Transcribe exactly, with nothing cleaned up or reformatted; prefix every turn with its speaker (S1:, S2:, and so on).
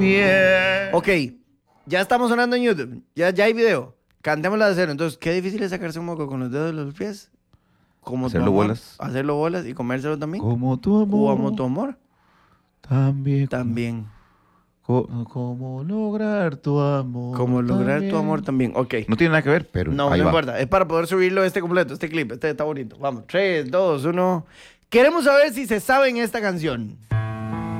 S1: también.
S2: Ok, ya estamos sonando en YouTube. Ya, ya hay video. Cantémosla de cero. Entonces, qué difícil es sacarse un moco con los dedos de los pies. Como tu
S1: Hacerlo
S2: amor.
S1: bolas.
S2: Hacerlo bolas y comérselo también.
S1: Como tu amor.
S2: Como tu amor.
S1: También.
S2: También.
S1: Co- Como lograr tu amor.
S2: Como lograr tu amor también. Ok.
S1: No tiene nada que ver, pero
S2: No,
S1: ahí
S2: no
S1: va.
S2: importa. Es para poder subirlo este completo, este clip. Este está bonito. Vamos. tres, dos, uno. Queremos saber si se saben esta canción.